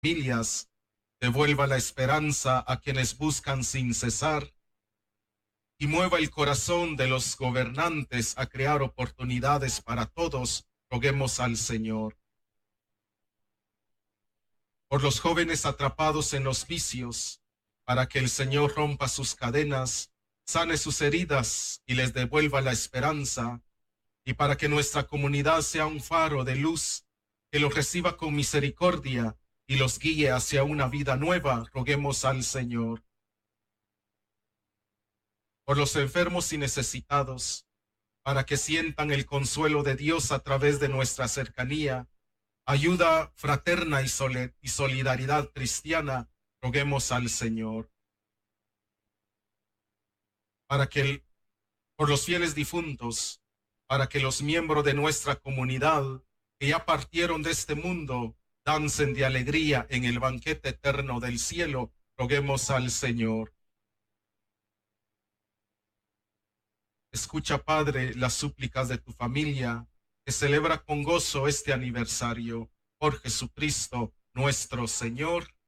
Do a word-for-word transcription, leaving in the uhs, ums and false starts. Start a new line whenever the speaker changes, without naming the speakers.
familias, devuelva la esperanza a quienes buscan sin cesar y mueva el corazón de los gobernantes a crear oportunidades para todos, roguemos al Señor. Por los jóvenes atrapados en los vicios, para que el Señor rompa sus cadenas, sane sus heridas y les devuelva la esperanza, y para que nuestra comunidad sea un faro de luz, que los reciba con misericordia y los guíe hacia una vida nueva, roguemos al Señor. Por los enfermos y necesitados, para que sientan el consuelo de Dios a través de nuestra cercanía, ayuda fraterna y, sol- y solidaridad cristiana, roguemos al Señor. Para que, el, por los fieles difuntos, para que los miembros de nuestra comunidad que ya partieron de este mundo dancen de alegría en el banquete eterno del cielo, roguemos al Señor. Escucha, Padre, las súplicas de tu familia, que celebra con gozo este aniversario. Por Jesucristo nuestro Señor.